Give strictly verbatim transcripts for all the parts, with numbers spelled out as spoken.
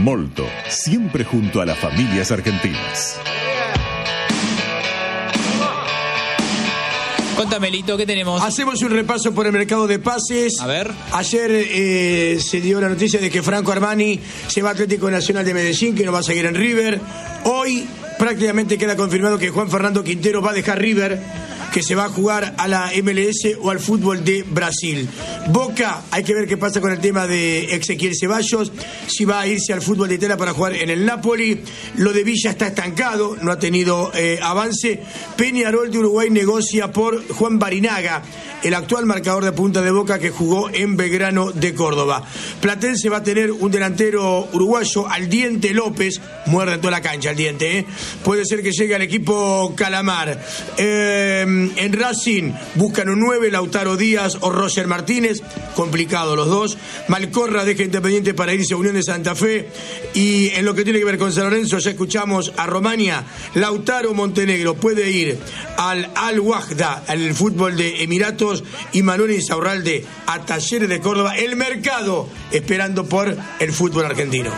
Molto, siempre junto a las familias argentinas. Contame, Lito, ¿qué tenemos? Hacemos un repaso por el mercado de pases. A ver. Ayer eh, se dio la noticia de que Franco Armani se va a Atlético Nacional de Medellín, que no va a seguir en River. Hoy prácticamente queda confirmado que Juan Fernando Quintero va a dejar River, que se va a jugar a la M L S o al fútbol de Brasil. Boca, hay que ver qué pasa con el tema de Ezequiel Ceballos, si va a irse al fútbol de Italia para jugar en el Napoli. Lo de Villa está estancado, no ha tenido eh, avance. Peñarol de Uruguay negocia por Juan Barinaga, el actual marcador de punta de Boca que jugó en Belgrano de Córdoba. Platense va a tener un delantero uruguayo, Al Diente López, muerde en toda la cancha Al Diente, ¿eh? Puede ser que llegue al equipo Calamar. Eh, en Racing buscan un nueve, Lautaro Díaz o Roger Martínez, complicado los dos. Malcorra deja Independiente para irse a Unión de Santa Fe. Y en lo que tiene que ver con San Lorenzo, ya escuchamos a Romania. Lautaro Montenegro puede ir al Al-Wahda, al fútbol de Emiratos, y Manuel Insaurralde a Talleres de Córdoba. El mercado esperando por el fútbol argentino.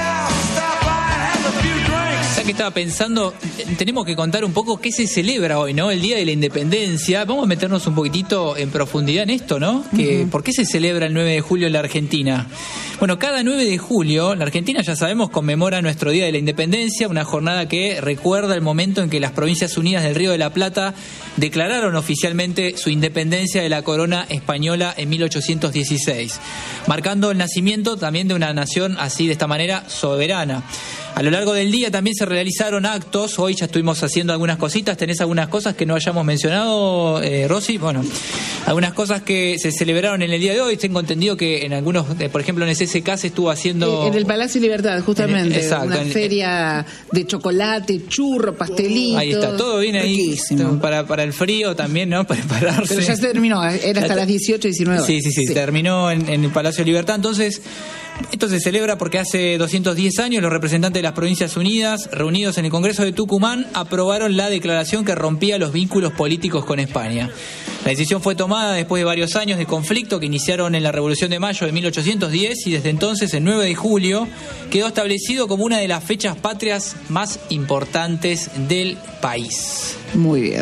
Que estaba pensando, tenemos que contar un poco qué se celebra hoy, ¿no? El Día de la Independencia. Vamos a meternos un poquitito en profundidad en esto, ¿no? Que, uh-huh. ¿Por qué se celebra el nueve de julio en la Argentina? Bueno, cada nueve de julio, la Argentina, ya sabemos, conmemora nuestro Día de la Independencia, una jornada que recuerda el momento en que las Provincias Unidas del Río de la Plata declararon oficialmente su independencia de la corona española en mil ochocientos dieciséis, marcando el nacimiento también de una nación así, de esta manera, soberana. A lo largo del día también se realizaron actos. Hoy ya estuvimos haciendo algunas cositas. ¿Tenés algunas cosas que no hayamos mencionado, eh, Rosy? Bueno, algunas cosas que se celebraron en el día de hoy. Tengo entendido que en algunos, eh, por ejemplo, en el C S K se estuvo haciendo... En el Palacio Libertad, justamente. En, exacto, una en, feria de chocolate, churro, pastelito. Ahí está, todo bien ahí. Riquísimo. Para, para el frío también, ¿no? Para prepararse. Pero ya se terminó, era hasta las dieciocho, diecinueve horas. Sí, sí, sí, sí. Terminó en, en el Palacio Libertad. Entonces... Esto se celebra porque hace doscientos diez años los representantes de las Provincias Unidas, reunidos en el Congreso de Tucumán, aprobaron la declaración que rompía los vínculos políticos con España. La decisión fue tomada después de varios años de conflicto que iniciaron en la Revolución de Mayo de mil ochocientos diez, y desde entonces, el nueve de julio, quedó establecido como una de las fechas patrias más importantes del país. Muy bien.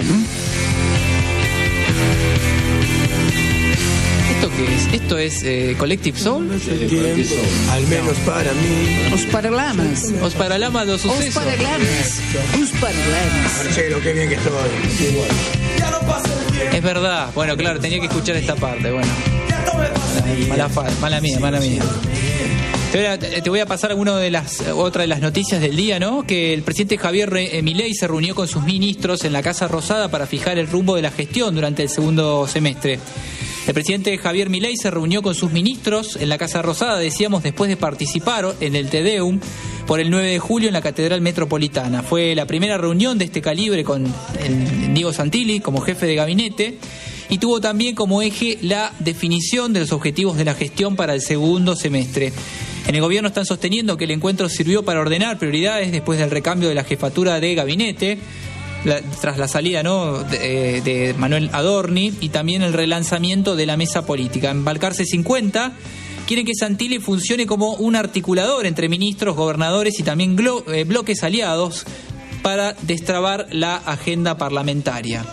¿Esto qué es? ¿Esto es eh, Collective Soul? No sé tiempo, al menos para mí. Os Paralamas. Os Paralamas dos sucesos. Os Paralamas. Os Paralamas. Marcelo, qué bien que estoy. Es verdad. Bueno, claro, tenía que escuchar esta parte. Bueno. Mala, mala, mala mía, mala mía. Te voy, a, te voy a pasar alguna de las otra de las noticias del día, ¿no? Que el presidente Javier Milei se reunió con sus ministros en la Casa Rosada para fijar el rumbo de la gestión durante el segundo semestre. El presidente Javier Milei se reunió con sus ministros en la Casa Rosada, decíamos, después de participar en el Te Deum por el nueve de julio en la Catedral Metropolitana. Fue la primera reunión de este calibre con el Diego Santilli como jefe de gabinete, y tuvo también como eje la definición de los objetivos de la gestión para el segundo semestre. En el gobierno están sosteniendo que el encuentro sirvió para ordenar prioridades después del recambio de la jefatura de gabinete, La, tras la salida, ¿no?, de, de Manuel Adorni, y también el relanzamiento de la mesa política. En Balcarce cincuenta quieren que Santilli funcione como un articulador entre ministros, gobernadores y también glo, eh, bloques aliados para destrabar la agenda parlamentaria.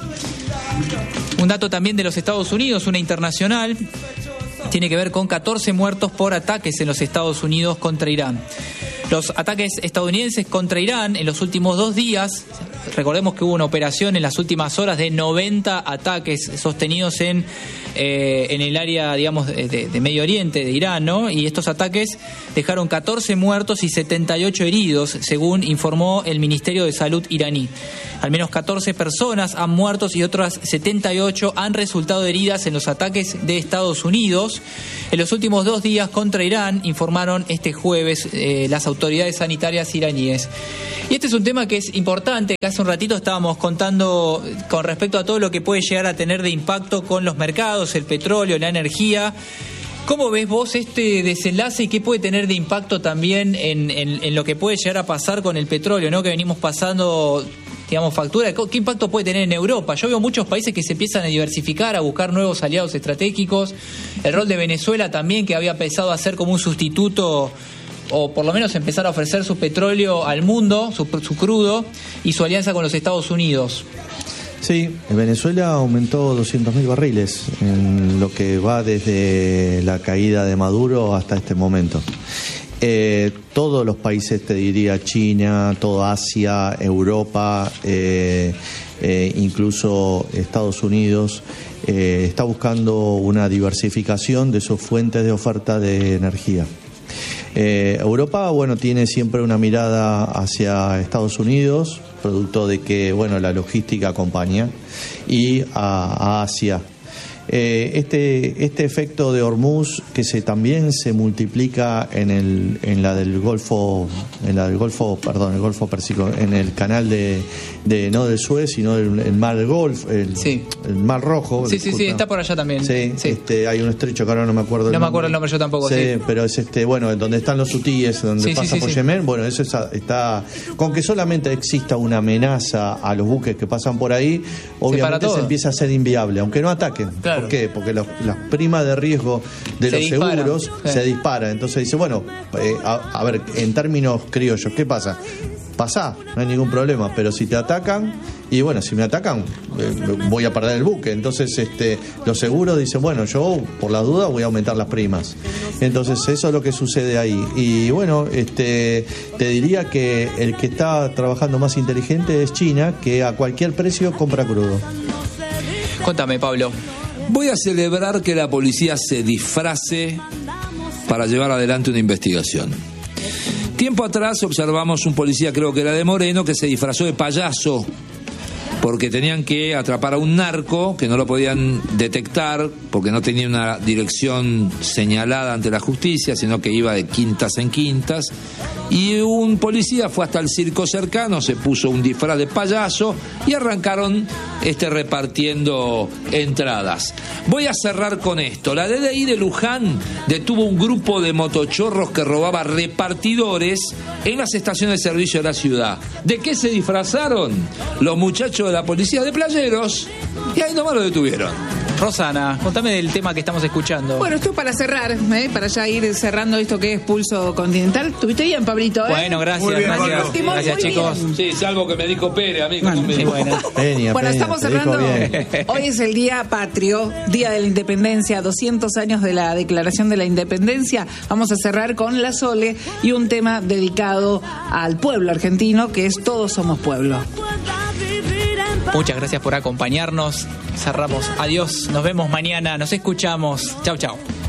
Un dato también de los Estados Unidos, una internacional, tiene que ver con catorce muertos por ataques en los Estados Unidos contra Irán. Los ataques estadounidenses contra Irán en los últimos dos días, recordemos que hubo una operación en las últimas horas de noventa ataques sostenidos en, eh, en el área, digamos, de, de Medio Oriente, de Irán, ¿no? Y estos ataques dejaron catorce muertos y setenta y ocho heridos, según informó el Ministerio de Salud iraní. Al menos catorce personas han muerto y otras setenta y ocho han resultado heridas en los ataques de Estados Unidos en los últimos dos días contra Irán, informaron este jueves eh, las autoridades sanitarias iraníes. Y este es un tema que es importante, que hace un ratito estábamos contando con respecto a todo lo que puede llegar a tener de impacto con los mercados, el petróleo, la energía. ¿Cómo ves vos este desenlace y qué puede tener de impacto también en, en, en lo que puede llegar a pasar con el petróleo, ¿no?, que venimos pasando, digamos, factura? ¿Qué impacto puede tener en Europa? Yo veo muchos países que se empiezan a diversificar, a buscar nuevos aliados estratégicos. El rol de Venezuela también, que había pensado hacer como un sustituto o por lo menos empezar a ofrecer su petróleo al mundo, su, su crudo, y su alianza con los Estados Unidos. Sí, Venezuela aumentó doscientos mil barriles en lo que va desde la caída de Maduro hasta este momento. Eh, todos los países, te diría, China, toda Asia, Europa, eh, eh, incluso Estados Unidos, eh, está buscando una diversificación de sus fuentes de oferta de energía. Eh, Europa, bueno, tiene siempre una mirada hacia Estados Unidos, producto de que, bueno, la logística acompaña, y a, a Asia. Eh, este este efecto de Hormuz, que se también se multiplica en el en la del Golfo en la del Golfo perdón el Golfo Pérsico, en el canal de, de no del Suez, sino el, el mar del Golfo, el, sí. el mar Rojo. Sí, sí, sí, está por allá también. Sí, sí. Este, hay un estrecho que ahora no me acuerdo el no nombre. me acuerdo el nombre yo tampoco. Sí, sí. pero es este bueno, donde están los hutíes, donde sí, pasa sí, sí, por sí. Yemen. Bueno, eso es, está con que solamente exista una amenaza a los buques que pasan por ahí, obviamente se, se empieza a ser inviable, aunque no ataquen. Claro. ¿Por qué? Porque los las primas de riesgo de se los dispara. seguros sí. se disparan. Entonces dice, bueno, eh, a, a ver, en términos criollos, ¿qué pasa? Pasá, no hay ningún problema, pero si te atacan, y bueno, si me atacan, eh, voy a perder el buque. Entonces este, los seguros dicen, bueno, yo por la duda voy a aumentar las primas. Entonces eso es lo que sucede ahí. Y bueno, este, te diría que el que está trabajando más inteligente es China, que a cualquier precio compra crudo. Contame, Pablo. Voy a celebrar que la policía se disfrace para llevar adelante una investigación. Tiempo atrás observamos un policía, creo que era de Moreno, que se disfrazó de payaso porque tenían que atrapar a un narco que no lo podían detectar porque no tenía una dirección señalada ante la justicia, sino que iba de quintas en quintas. Y un policía fue hasta el circo cercano, se puso un disfraz de payaso y arrancaron este, repartiendo entradas. Voy a cerrar con esto. La D D I de Luján detuvo un grupo de motochorros que robaba repartidores en las estaciones de servicio de la ciudad. ¿De qué se disfrazaron? Los muchachos de la policía de Playeros, y ahí nomás lo detuvieron. Rosana, contame del tema que estamos escuchando. Bueno, esto para cerrar, ¿eh? Para ya ir cerrando esto que es Pulso Continental. ¿Tuviste bien, Pablito? ¿eh? Bueno, gracias, Muy bien, gracias. Pablo. Gracias, Muy chicos. bien. Sí, salvo que me dijo Pérez, amigo. Bueno, no me sí, dijo. bueno. Peña, Bueno, Peña, estamos te dijo cerrando. bien. Hoy es el Día Patrio, Día de la Independencia, doscientos años de la Declaración de la Independencia. Vamos a cerrar con La Sole y un tema dedicado al pueblo argentino, que es Todos Somos Pueblo. Muchas gracias por acompañarnos. Cerramos. Adiós. Nos vemos mañana. Nos escuchamos. Chau, chau.